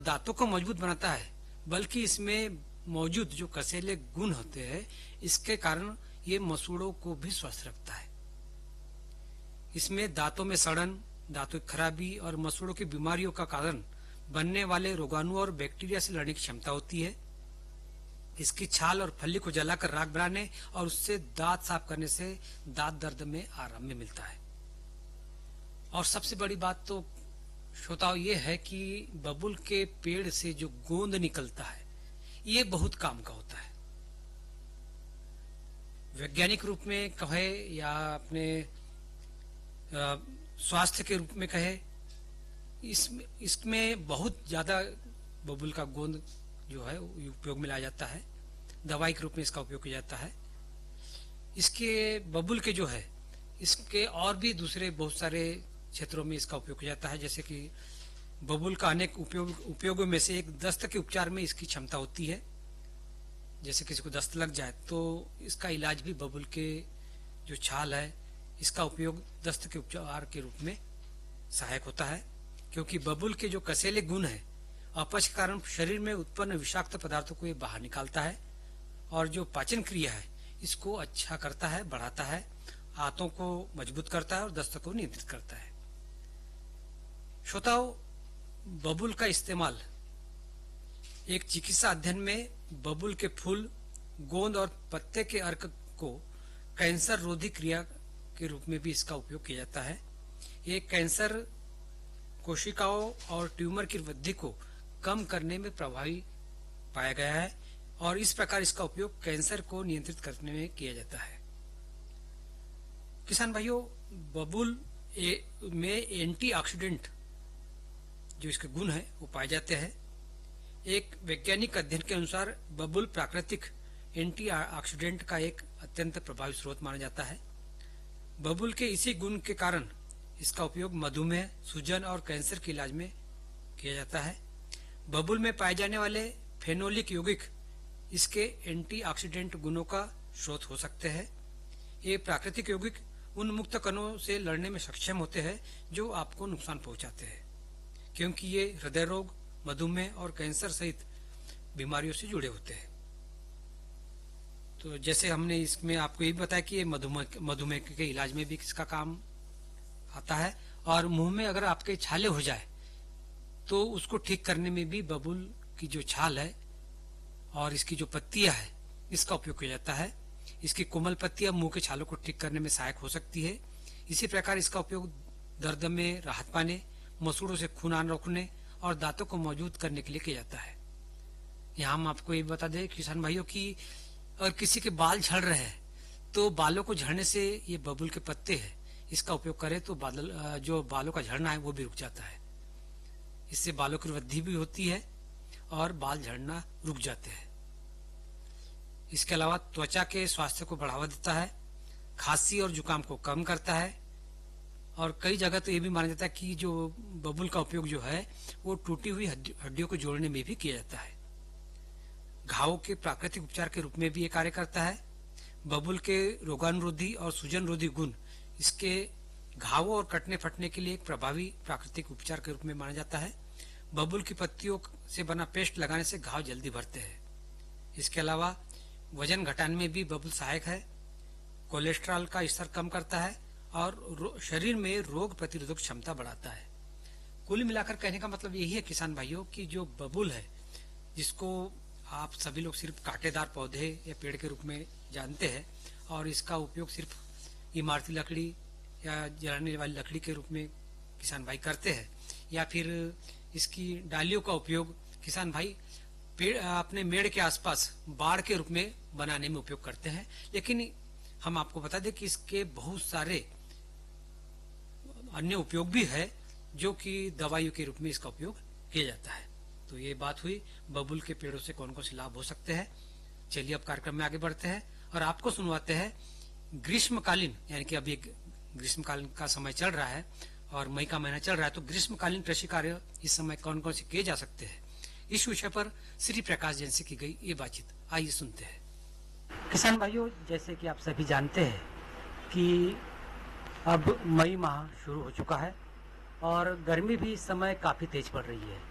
दांतों को मजबूत बनाता है, बल्कि इसमें मौजूद जो कसेले गुण होते हैं इसके कारण ये मसूड़ों को भी स्वस्थ रखता है। इसमें दांतों में सड़न, दांतों की खराबी और मसूड़ों की बीमारियों का कारण बनने वाले रोगाणु और बैक्टीरिया से लड़ने की क्षमता होती है। इसकी छाल और फली को जलाकर राख बनाने और उससे दांत साफ करने से दांत दर्द में आराम में मिलता है। और सबसे बड़ी बात तो श्रोताओं ये है कि बबूल के पेड़ से जो गोंद निकलता है ये बहुत काम का होता है। वैज्ञानिक रूप में कहे या अपने स्वास्थ्य के रूप में कहे, इसमें बहुत ज्यादा बबूल का गोंद जो है उपयोग में लाया जाता है। दवाई के रूप में इसका उपयोग किया जाता है। इसके बबूल के जो है इसके और भी दूसरे बहुत सारे क्षेत्रों में इसका उपयोग किया जाता है। जैसे कि बबूल का अनेक उपयोगों में से एक दस्त के उपचार में इसकी क्षमता होती है। जैसे किसी को दस्त लग जाए तो इसका इलाज भी बबूल के जो छाल है इसका उपयोग दस्त के उपचार के रूप में सहायक होता है, क्योंकि बबूल के जो कसेले गुण है अपच के कारण शरीर में उत्पन्न विषाक्त पदार्थों को ये बाहर निकालता है और जो पाचन क्रिया है इसको अच्छा करता है, बढ़ाता है, आंतों को मजबूत करता है और दस्त को नियंत्रित करता है। श्रोताओं, बबूल का इस्तेमाल एक चिकित्सा अध्ययन में बबूल के फूल, गोंद और पत्ते के अर्क को कैंसर रोधी क्रिया के रूप में भी इसका उपयोग किया जाता है। ये कैंसर कोशिकाओं और ट्यूमर की वृद्धि को कम करने में प्रभावी पाया गया है और इस प्रकार इसका उपयोग कैंसर को नियंत्रित करने में किया जाता है। किसान भाइयों, बबूल में एंटीऑक्सीडेंट जो इसके गुण है वो पाए जाते हैं। एक वैज्ञानिक अध्ययन के अनुसार बबूल प्राकृतिक एंटीऑक्सीडेंट का एक अत्यंत प्रभावी स्रोत माना जाता है। बबूल के इसी गुण के कारण इसका उपयोग मधुमेह, सूजन और कैंसर के इलाज में किया जाता है। बबूल में पाए जाने वाले फेनोलिक यौगिक इसके एंटीऑक्सीडेंट गुणों का स्रोत हो सकते हैं। ये प्राकृतिक यौगिक उन मुक्त कणों से लड़ने में सक्षम होते हैं जो आपको नुकसान पहुंचाते हैं, क्योंकि ये हृदय रोग, मधुमेह और कैंसर सहित बीमारियों से जुड़े होते हैं। तो जैसे हमने इसमें आपको ये भी बताया कि ये मधुमेह के इलाज में भी इसका काम आता है और मुंह में अगर आपके छाले हो जाए तो उसको ठीक करने में भी बबूल की जो छाल है और इसकी जो पत्तियां है इसका उपयोग किया जाता है। इसकी कोमल पत्तियां मुंह के छालों को ठीक करने में सहायक हो सकती है। इसी प्रकार इसका उपयोग दर्द में राहत पाने, मसूड़ों से खून आना रोकने और दांतों को मजबूत करने के लिए किया जाता है। यहाँ हम आपको ये बता दें किसान भाइयों की अगर किसी के बाल झड़ रहे हैं तो बालों को झड़ने से ये बबूल के पत्ते हैं इसका उपयोग करें तो जो बालों का झड़ना है वो भी रुक जाता है। इससे बालों की वृद्धि भी होती है और बाल झड़ना रुक जाते हैं। इसके अलावा त्वचा के स्वास्थ्य को बढ़ावा देता है, खांसी और जुकाम को कम करता है और कई जगह तो ये भी माना जाता है कि जो बबूल का उपयोग जो है वो टूटी हुई हड्डियों को जोड़ने में भी किया जाता है। घावों के प्राकृतिक उपचार के रूप में भी ये कार्य करता है। बबूल के रोगानुरोधी और सूजन रोधी गुण इसके घावों और कटने फटने के लिए एक प्रभावी प्राकृतिक उपचार के रूप में माना जाता है। बबूल की पत्तियों से बना पेस्ट लगाने से घाव जल्दी भरते हैं। इसके अलावा वजन घटाने में भी बबूल सहायक है, कोलेस्ट्रॉल का स्तर कम करता है और शरीर में रोग प्रतिरोधक क्षमता बढ़ाता है। कुल मिलाकर कहने का मतलब यही है किसान भाइयों कि जो बबूल है जिसको आप सभी लोग सिर्फ कांटेदार पौधे या पेड़ के रूप में जानते हैं और इसका उपयोग सिर्फ इमारती लकड़ी या जलाने वाली लकड़ी के रूप में किसान भाई करते हैं या फिर इसकी डालियों का उपयोग किसान भाई अपने मेड़ के आसपास बाड़ के रूप में बनाने में उपयोग करते हैं। लेकिन हम आपको बता दें कि इसके बहुत सारे अन्य उपयोग भी है जो कि दवाइयों के रूप में इसका उपयोग किया जाता है। तो ये बात हुई बबूल के पेड़ों से कौन कौन से लाभ हो सकते हैं। चलिए अब कार्यक्रम में आगे बढ़ते हैं और आपको सुनवाते हैं ग्रीष्मकालीन, यानी कि अभी ग्रीष्मकालीन का समय चल रहा है और मई का महीना चल रहा है, तो ग्रीष्मकालीन कृषि कार्य इस समय कौन कौन से किए जा सकते हैं, इस विषय पर श्री प्रकाश जैन से की गई ये बातचीत आइए सुनते हैं। किसान भाइयों, जैसे कि आप सभी जानते हैं कि अब मई माह शुरू हो चुका है और गर्मी भी इस समय काफी तेज पड़ रही है।